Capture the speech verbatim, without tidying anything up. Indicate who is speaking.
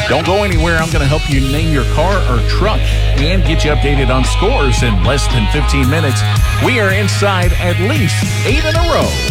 Speaker 1: Don't go anywhere. I'm going to help you name your car or truck and get you updated on scores in less than fifteen minutes. We are inside at least eight in a row.